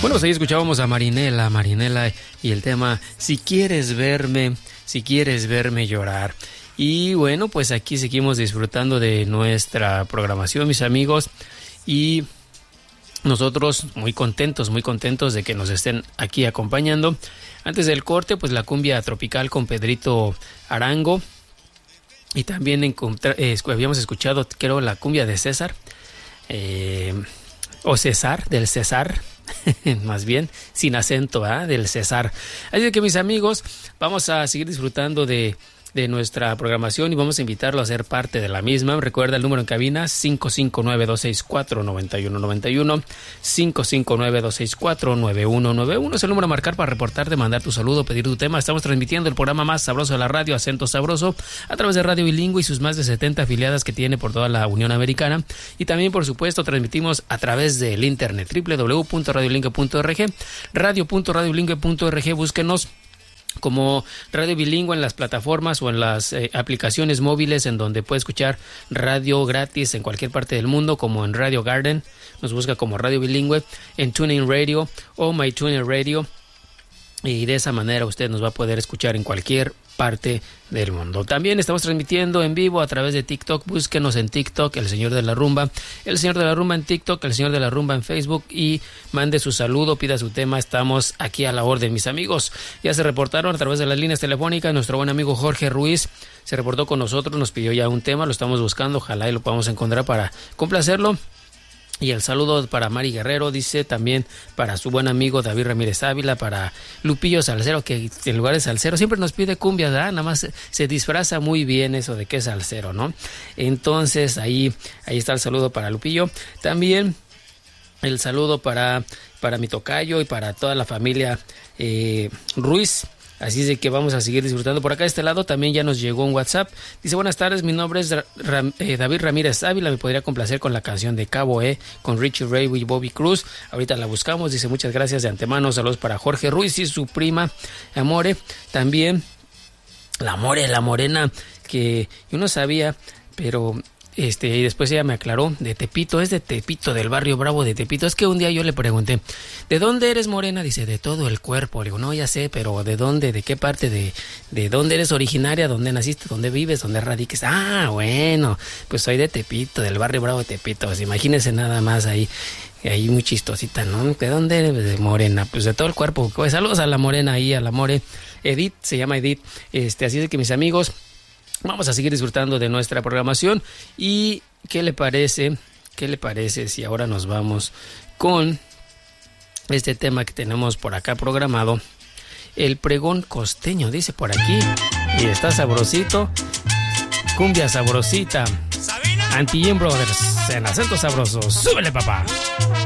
Bueno, pues ahí escuchábamos a Marinela y el tema Si quieres verme llorar. Y bueno, pues aquí seguimos disfrutando de nuestra programación, mis amigos, y nosotros muy contentos de que nos estén aquí acompañando. Antes del corte, pues la cumbia tropical con Pedrito Arango, y también habíamos escuchado, creo, la cumbia de César, o César, del César, más bien, sin acento, del César. Así que, mis amigos, vamos a seguir disfrutando de nuestra programación y vamos a invitarlo a ser parte de la misma. Recuerda el número en cabina 559-264-9191, 559-264-9191 es el número a marcar para reportarte, mandar tu saludo, pedir tu tema. Estamos transmitiendo el programa más sabroso de la radio, Acento Sabroso, a través de Radio Bilingüe y sus más de 70 afiliadas que tiene por toda la Unión Americana, y también, por supuesto, transmitimos a través del internet www.radiobilingüe.org, radio.radiobilingüe.org. búsquenos como Radio Bilingüe en las plataformas o en las aplicaciones móviles en donde puede escuchar radio gratis en cualquier parte del mundo, como en Radio Garden, nos busca como Radio Bilingüe, en TuneIn Radio o MyTuner Radio, y de esa manera usted nos va a poder escuchar en cualquier parte del mundo. También estamos transmitiendo en vivo a través de TikTok. Búsquenos en TikTok, El Señor de la Rumba en TikTok, El Señor de la Rumba en Facebook, y mande su saludo, pida su tema. Estamos aquí a la orden, mis amigos. Ya se reportaron a través de las líneas telefónicas. Nuestro buen amigo Jorge Ruiz se reportó con nosotros, nos pidió ya un tema, lo estamos buscando, ojalá y lo podamos encontrar para complacerlo. Y el saludo para Mari Guerrero, dice, también para su buen amigo David Ramírez Ávila, para Lupillo Salcero, que en lugar de salsero siempre nos pide cumbia, ¿verdad? Nada más se disfraza muy bien eso de que es salsero, ¿no? Entonces ahí está el saludo para Lupillo. También el saludo para mi tocayo y para toda la familia Ruiz. Así es de que vamos a seguir disfrutando. Por acá de este lado también ya nos llegó un WhatsApp. Dice, buenas tardes, mi nombre es David Ramírez Ávila. Me podría complacer con la canción de Cabo con Richie Ray y Bobby Cruz. Ahorita la buscamos. Dice, muchas gracias de antemano. Saludos para Jorge Ruiz y su prima Amore. También la morena, que yo no sabía, pero y después ella me aclaró, de Tepito, es de Tepito, del barrio Bravo de Tepito. Es que un día yo le pregunté, ¿de dónde eres, morena? Dice, de todo el cuerpo. Le digo, no, ya sé, pero ¿de dónde? ¿De qué parte? ¿De dónde eres originaria? ¿Dónde naciste? ¿Dónde vives? ¿Dónde radiques? Ah, bueno, pues soy de Tepito, del barrio Bravo de Tepito. Pues imagínense nada más ahí muy chistosita, ¿no? ¿De dónde eres? De morena, pues de todo el cuerpo. Pues saludos a la morena ahí, a la more. Edith, se llama Edith. Así es de que, mis amigos, vamos a seguir disfrutando de nuestra programación. ¿Y qué le parece si ahora nos vamos con este tema que tenemos por acá programado? El pregón costeño, dice por aquí. Y está sabrosito. Cumbia sabrosita. Anti-Jim Brothers en Acento Sabroso. ¡Súbele, papá!